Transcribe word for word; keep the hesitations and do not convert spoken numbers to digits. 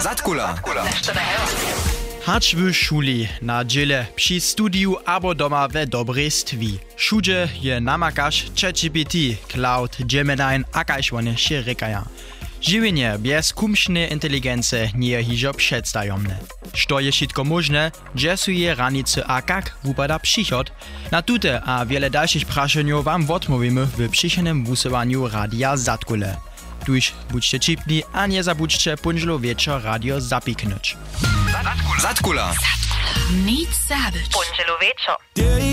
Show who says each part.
Speaker 1: Zatkula.
Speaker 2: Hacz w szuli, na dziele, przy studiu albo doma we dobrystwi. Wszędzie je namakasz ChatGPT, Cloud, Gemini, a kaž one się rekają. Żywienie bez kumsznej inteligencji nie jest hižo przedstawione. Što je wszystko możne, gdzie są je ranice a jak wypada przychod? Na tute a wiele dalszych praszeniów wam odmówimy w przyszłym wysłaniu Radia Zatkule. Tuż budźcie cipni, a nie zabudźcie punżlo wieczor radio zapiknąć.
Speaker 1: Zatkula.
Speaker 3: Nic zabić.
Speaker 4: Punżelo wieczor.